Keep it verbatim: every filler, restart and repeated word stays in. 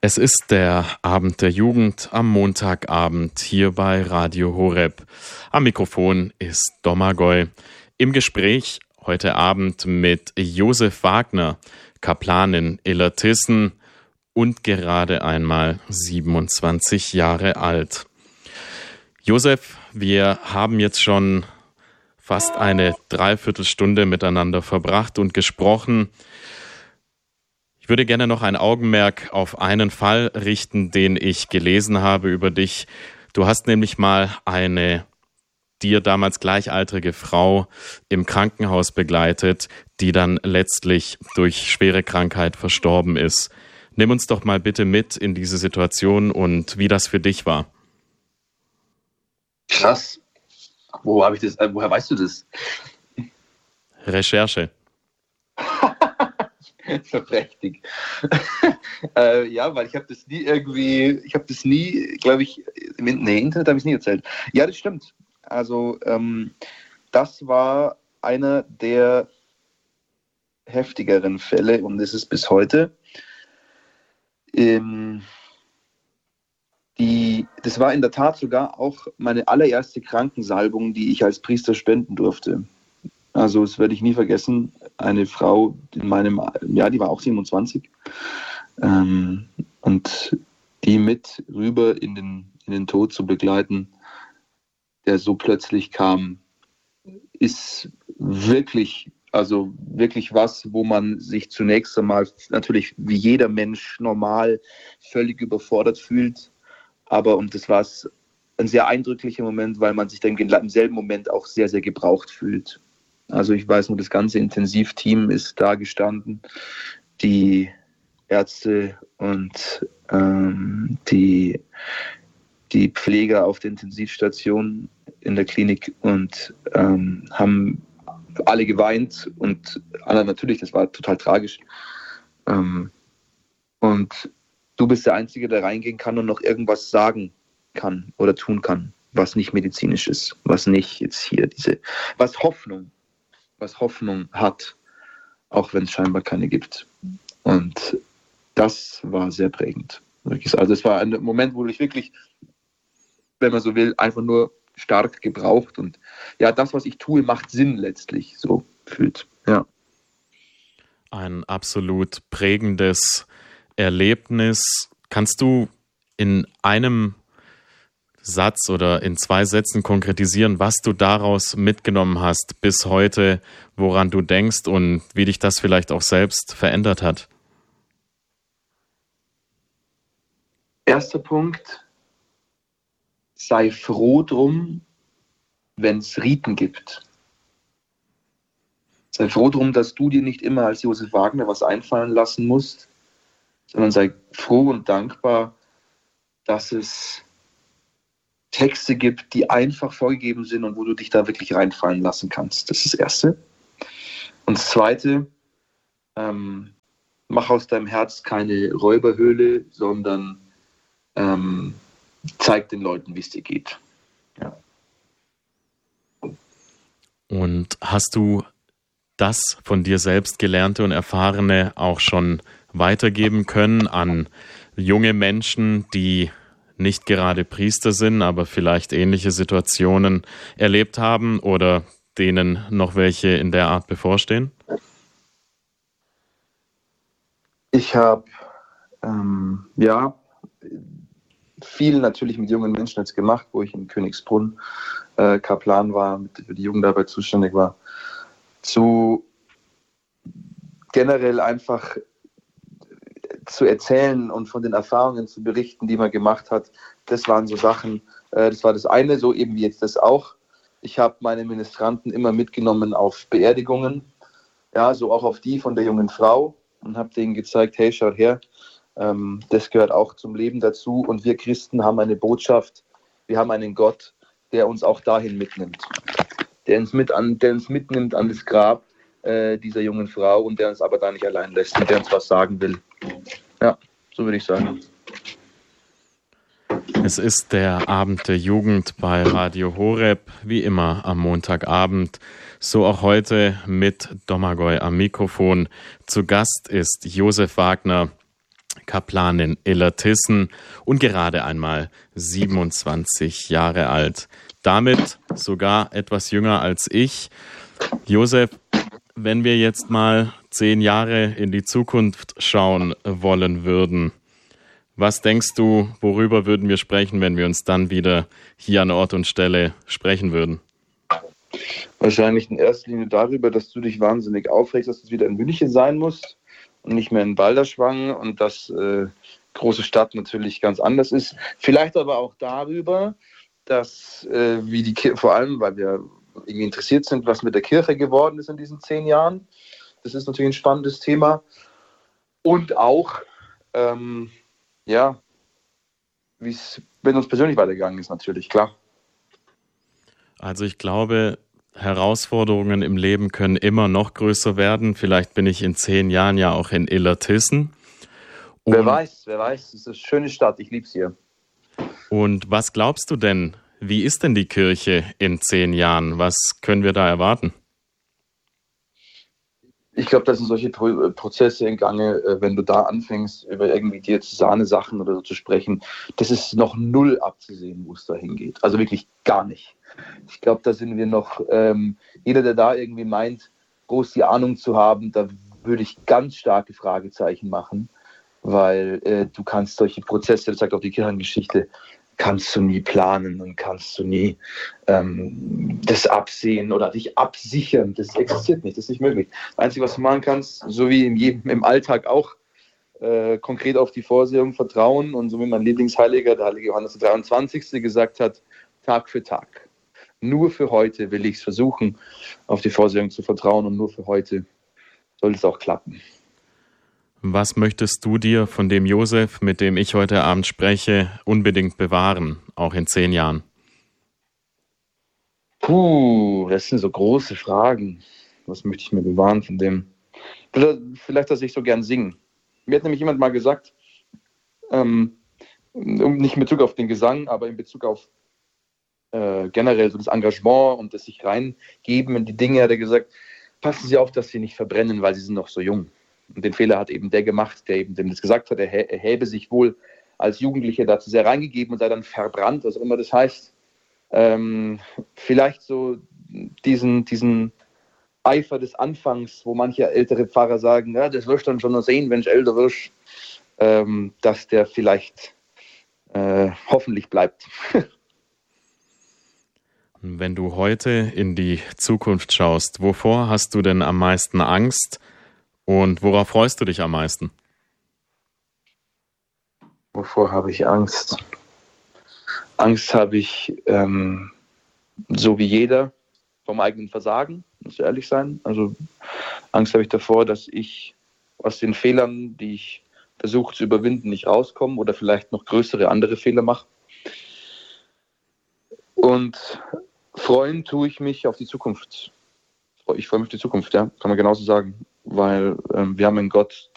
Es ist der Abend der Jugend am Montagabend hier bei Radio Horeb. Am Mikrofon ist Domagoj. Im Gespräch heute Abend mit Josef Wagner, Kaplan in Illertissen und gerade einmal siebenundzwanzig Jahre alt. Josef, wir haben jetzt schon fast eine Dreiviertelstunde miteinander verbracht und gesprochen. Ich würde gerne noch ein Augenmerk auf einen Fall richten, den ich gelesen habe über dich. Du hast nämlich mal eine dir damals gleichaltrige Frau im Krankenhaus begleitet, die dann letztlich durch schwere Krankheit verstorben ist. Nimm uns doch mal bitte mit in diese Situation und wie das für dich war. Krass. Wo habe ich das? Woher weißt du das? Recherche. Verprächtig. äh, ja, weil ich habe das nie irgendwie, ich habe das nie, glaube ich, im nee, Internet habe ich es nie erzählt. Ja, das stimmt. Also ähm, das war einer der heftigeren Fälle und das ist bis heute. Ähm, die, das war in der Tat sogar auch meine allererste Krankensalbung, die ich als Priester spenden durfte. Also das werde ich nie vergessen, eine Frau in meinem, ja, die war auch siebenundzwanzig ähm, und die mit rüber in den, in den Tod zu begleiten, der so plötzlich kam, ist wirklich, also wirklich was, wo man sich zunächst einmal natürlich wie jeder Mensch normal völlig überfordert fühlt, aber und das war ein sehr eindrücklicher Moment, weil man sich dann im selben Moment auch sehr, sehr gebraucht fühlt. Also ich weiß nur, das ganze Intensivteam ist da gestanden, die Ärzte und ähm, die, die Pfleger auf der Intensivstation in der Klinik und ähm, haben alle geweint und alle natürlich, das war total tragisch. Ähm, und du bist der Einzige, der reingehen kann und noch irgendwas sagen kann oder tun kann, was nicht medizinisch ist, was nicht jetzt hier diese, was Hoffnung was Hoffnung hat, auch wenn es scheinbar keine gibt. Und das war sehr prägend. Also es war ein Moment, wo ich wirklich, wenn man so will, einfach nur stark gebraucht und ja, das, was ich tue, macht Sinn letztlich, so fühlt. Ja. Ein absolut prägendes Erlebnis. Kannst du in einem Satz oder in zwei Sätzen konkretisieren, was du daraus mitgenommen hast bis heute, woran du denkst und wie dich das vielleicht auch selbst verändert hat? Erster Punkt, sei froh drum, wenn es Riten gibt. Sei froh drum, dass du dir nicht immer als Josef Wagner was einfallen lassen musst, sondern sei froh und dankbar, dass es Texte gibt, die einfach vorgegeben sind und wo du dich da wirklich reinfallen lassen kannst. Das ist das Erste. Und das Zweite, ähm, mach aus deinem Herz keine Räuberhöhle, sondern ähm, zeig den Leuten, wie es dir geht. Ja. Und hast du das von dir selbst Gelernte und Erfahrene auch schon weitergeben können an junge Menschen, die nicht gerade Priester sind, aber vielleicht ähnliche Situationen erlebt haben oder denen noch welche in der Art bevorstehen? Ich habe ähm, ja viel natürlich mit jungen Menschen jetzt gemacht, wo ich in Königsbrunn äh, Kaplan war, mit, für die Jugendarbeit zuständig war. Zu generell einfach zu erzählen und von den Erfahrungen zu berichten, die man gemacht hat, das waren so Sachen, äh, das war das eine, so eben wie jetzt das auch. Ich habe meine Ministranten immer mitgenommen auf Beerdigungen, ja, so auch auf die von der jungen Frau und habe denen gezeigt, hey, schaut her, ähm, das gehört auch zum Leben dazu und wir Christen haben eine Botschaft, wir haben einen Gott, der uns auch dahin mitnimmt, der uns, mit an, der uns mitnimmt an das Grab äh, dieser jungen Frau und der uns aber da nicht allein lässt und der uns was sagen will. Ja, so würde ich sagen. Es ist der Abend der Jugend bei Radio Horeb, wie immer am Montagabend. So auch heute mit Domagoj am Mikrofon. Zu Gast ist Josef Wagner, Kaplan in Illertissen und gerade einmal siebenundzwanzig Jahre alt. Damit sogar etwas jünger als ich. Josef, wenn wir jetzt mal zehn Jahre in die Zukunft schauen wollen würden, was denkst du, worüber würden wir sprechen, wenn wir uns dann wieder hier an Ort und Stelle sprechen würden? Wahrscheinlich in erster Linie darüber, dass du dich wahnsinnig aufregst, dass es wieder in München sein muss und nicht mehr in Balderschwang und dass äh, große Stadt natürlich ganz anders ist. Vielleicht aber auch darüber, dass äh, wie die Kirche, vor allem, weil wir irgendwie interessiert sind, was mit der Kirche geworden ist in diesen zehn Jahren. Das ist natürlich ein spannendes Thema. Und auch, ähm, ja, wie es mit uns persönlich weitergegangen ist, natürlich, klar. Also ich glaube, Herausforderungen im Leben können immer noch größer werden. Vielleicht bin ich in zehn Jahren ja auch in Illertissen. Und wer weiß, wer weiß, es ist eine schöne Stadt, ich liebe es hier. Und was glaubst du denn? Wie ist denn die Kirche in zehn Jahren? Was können wir da erwarten? Ich glaube, da sind solche Pro- Prozesse in Gange, äh, wenn du da anfängst, über irgendwie diözesane Sachen oder so zu sprechen, das ist noch null abzusehen, wo es da hingeht. Also wirklich gar nicht. Ich glaube, da sind wir noch, ähm, jeder, der da irgendwie meint, groß die Ahnung zu haben, da würde ich ganz starke Fragezeichen machen, weil äh, du kannst solche Prozesse, das sagt auch die Kirchengeschichte, kannst du nie planen und kannst du nie ähm, das absehen oder dich absichern. Das existiert nicht, das ist nicht möglich. Das Einzige, was du machen kannst, so wie in jedem, im Alltag auch, äh, konkret auf die Vorsehung vertrauen und so wie mein Lieblingsheiliger, der heilige Johannes der dreiundzwanzigste gesagt hat, Tag für Tag. Nur für heute will ich es versuchen, auf die Vorsehung zu vertrauen und nur für heute soll es auch klappen. Was möchtest du dir von dem Josef, mit dem ich heute Abend spreche, unbedingt bewahren, auch in zehn Jahren? Puh, das sind so große Fragen. Was möchte ich mir bewahren von dem? Vielleicht, dass ich so gern singe. Mir hat nämlich jemand mal gesagt, ähm, nicht in Bezug auf den Gesang, aber in Bezug auf äh, generell so das Engagement und das sich reingeben in die Dinge, hat er gesagt, passen Sie auf, dass Sie nicht verbrennen, weil Sie sind noch so jung. Und den Fehler hat eben der gemacht, der eben dem das gesagt hat, er, hä- er häbe sich wohl als Jugendlicher dazu sehr reingegeben und sei dann verbrannt, was auch immer das heißt. Ähm, vielleicht so diesen, diesen Eifer des Anfangs, wo manche ältere Pfarrer sagen, ja, das wirst du dann schon noch sehen, wenn du älter wirst, ähm, dass der vielleicht äh, hoffentlich bleibt. Wenn du heute in die Zukunft schaust, wovor hast du denn am meisten Angst und worauf freust du dich am meisten? Wovor habe ich Angst? Angst habe ich, ähm, so wie jeder, vom eigenen Versagen, muss ich ehrlich sein. Also Angst habe ich davor, dass ich aus den Fehlern, die ich versuche zu überwinden, nicht rauskomme oder vielleicht noch größere andere Fehler mache. Und freuen tue ich mich auf die Zukunft. Ich freue mich auf die Zukunft, ja, kann man genauso sagen. Weil ähm, wir haben einen Gott,